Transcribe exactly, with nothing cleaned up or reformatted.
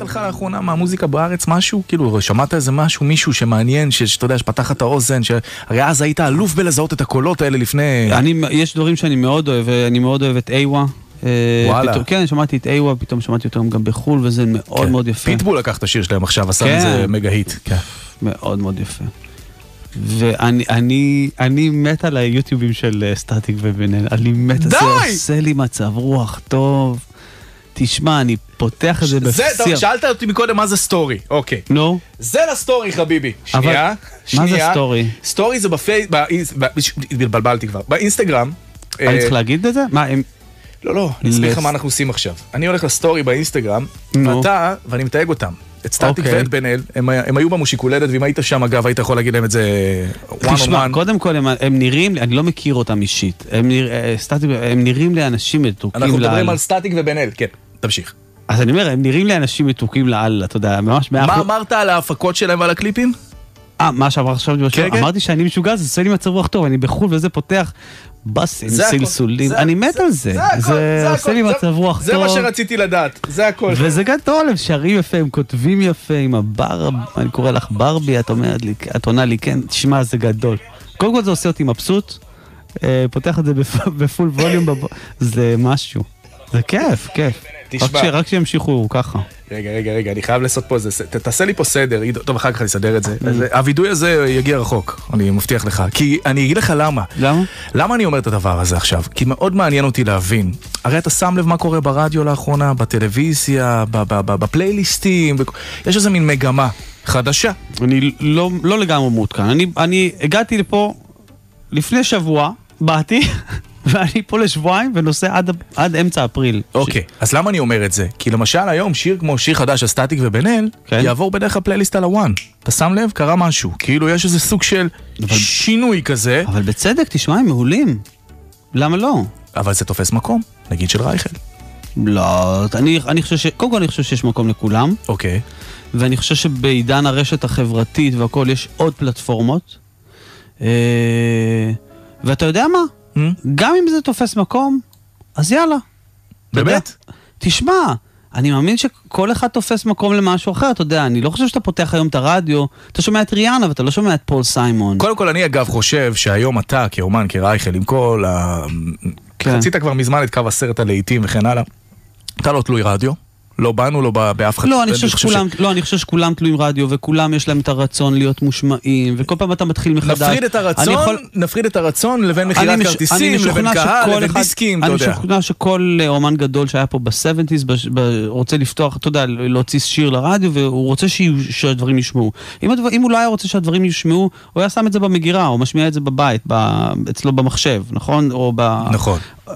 אכפת לך לאחרונה מהמוזיקה בארץ משהו? כאילו, שמעת איזה משהו, מישהו שמעניין, שאתה יודע, שפתח את האוזן, שהרי אז היית אלוף בלזהות את הקולות האלה לפני... יש דברים שאני מאוד אוהב, אני מאוד אוהב את איווה. וואלה. כן, שמעתי את איווה, פתאום שמעתי אותם גם בחול, וזה מאוד מאוד יפה. פיטבול לקח את השיר שלהם עכשיו, עשה איזה מגה היט. מאוד מאוד יפה. ואני אני, אני מת על היוטיובים של סטטיק ובן-אל, אני מת, זה עושה לי מצב רוח טוב. תשמע, אני פותח את זה בפסיר. שאלת אותי מקודם מה זה סטורי, אוקיי. נו. זה לסטורי, חביבי. שנייה, מה זה סטורי? סטורי זה בפייס... התבלבלתי כבר. באינסטגרם... אני צריך להגיד את זה? מה, הם... לא, לא, אני אסביר לך מה אנחנו עושים עכשיו. אני הולך לסטורי באינסטגרם, ואתה, ואני מתייג אותם. את סטטיק ואת בן-אל, הם היו במושיקולדת, ואם היית שם, אגב, היית יכול להגיד להם את זה one on one. תשמע, קודם כל, הם נראים, אני לא מכיר אותם אישית, הם נראים לאנשים מתוקים. אנחנו מדברים על סטטיק ובן-אל, כן, תמשיך. אז אני אומר, הם נראים לאנשים מתוקים לאללה, אתה יודע, ממש... מה אמרת על ההפקות שלהם ועל הקליפים? אה, מה שאמר עכשיו, אמרתי שאני משוגע, זה עושה לי מצב רוח טוב, אני בחול וזה פותח בסים, סלסולים, אני מת על זה, זה עושה לי מצב רוח טוב. זה מה שרציתי לדעת, זה הכל. וזה גדול, הם שרים יפה, הם כותבים יפה, עם הבר, אני קורא לך ברבי, את אומרת לי, את עונה לי, כן, תשמע, זה גדול. קודם כל זה עושה אותי מבסוט, פותח את זה בפול ווליום, זה משהו, זה כיף, כיף. רק שימשיכו ככה. רגע, רגע, רגע, אני חייב לעשות פה איזה, תעשה לי פה סדר, טוב, אחר כך אני אסדר את זה. הווידוי הזה יגיע רחוק, אני מבטיח לך. כי אני אגיד לך למה. למה? למה אני אומר את הדבר הזה עכשיו? כי מאוד מעניין אותי להבין. הרי אתה שם לב מה קורה ברדיו לאחרונה, בטלוויזיה, בפלייליסטים, יש איזה מין מגמה חדשה. אני לא לגמרי מעודכן. אני הגעתי לפה לפני שבוע, באתי... ואני פה לשבועיים ונוסע עד, עד אמצע אפריל. אוקיי, ש... אז למה אני אומר את זה? כי למשל היום שיר כמו שיר חדש, הסטטיק ובן-אל, כן? יעבור בדרך הפלייליסט על הוואן. אתה שם לב? קרה משהו. כאילו יש איזה סוג של אבל... שינוי כזה. אבל בצדק, תשמע, הם מעולים. למה לא? אבל זה תופס מקום, נגיד של רייכל. לא, אני, אני חושב ש... קודם כל אני חושב שיש מקום לכולם. אוקיי. ואני חושב שבעידן הרשת החברתית והכל יש עוד פלטפורמות. אה... ואתה יודע מה? גם אם זה תופס מקום, אז יאללה. באמת? תשמע, אני מאמין שכל אחד תופס מקום למשהו אחר, אתה יודע, אני לא חושב שאתה פותח היום את הרדיו, אתה שומע את ריאנה, ואתה לא שומע את פול סיימון. קודם כל, אני אגב חושב שהיום אתה, כאומן, כרייכל, עם כל ה... חצית כבר מזמן את קו הסרט הלעיתים וכן הלאה, אתה לא תלוי רדיו? לא באנו, לא באף אחד. לא, אני חושב שכולם, לא, אני חושב שכולם תלויים רדיו, וכולם יש להם את הרצון להיות מושמעים, וכל פעם אתה מתחיל מחדש. נפריד את הרצון, נפריד את הרצון לבין מכירת כרטיסים, לבין קהל, לבין דיסקים, אתה יודע. אני משוכנע שכל אומן גדול שהיה פה ב-שבעים רוצה לפתוח, אתה יודע, להוציא שיר לרדיו, והוא רוצה שהדברים ישמעו. אם הוא לא היה רוצה שהדברים ישמעו, הוא היה שם את זה במגירה, או משמיע את זה בבית, אצלו במחשב, נכון? נכון.